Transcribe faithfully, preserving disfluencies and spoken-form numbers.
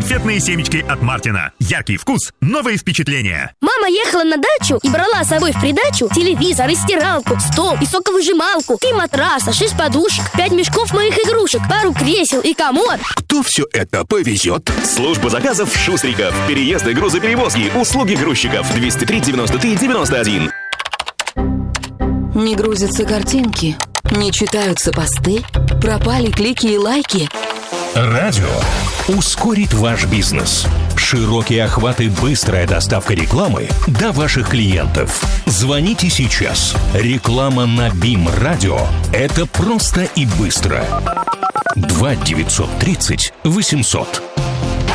Конфетные семечки от Мартина. Яркий вкус, новые впечатления. Мама ехала на дачу и брала с собой в придачу телевизор и стиралку, стол и соковыжималку, три матраса, шесть подушек, пять мешков моих игрушек, пару кресел и комод. Кто все это повезет? Служба заказов Шустриков. Переезды, грузоперевозки, услуги грузчиков. двести три девяносто три девяносто один. Не грузятся картинки, не читаются посты, пропали клики и лайки. Радио ускорит ваш бизнес. Широкие охваты, быстрая доставка рекламы до ваших клиентов. Звоните сейчас. Реклама на Бим Радио – это просто и быстро. два девятьсот тридцать восемьсот.